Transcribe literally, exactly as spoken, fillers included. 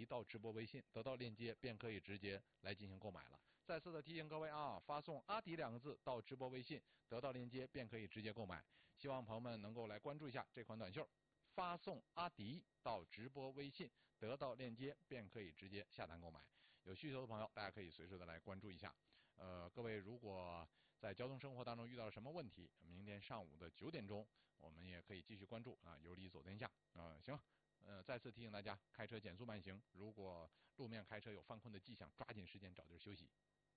到直播微信，得到链接便可以直接来进行购买了。再次的提醒各位啊，发送阿迪两个字到直播微信，得到链接便可以直接购买。希望朋友们能够来关注一下这款短袖，发送阿迪到直播微信，得到链接便可以直接下单购买。有需求的朋友，大家可以随时的来关注一下。呃，各位如果在交通生活当中遇到了什么问题，明天上午的九点钟，我们也可以继续关注啊，有理走天下啊、呃，行。呃，再次提醒大家，开车减速慢行。如果路面开车有犯困的迹象，抓紧时间找地儿休息。